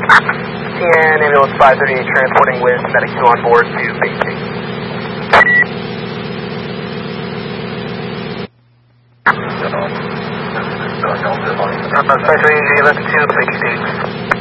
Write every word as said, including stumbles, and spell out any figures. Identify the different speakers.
Speaker 1: T N ambulance five thirty-eight transporting with medic two on board to base two. Uh, five thirty-eight, two, base two.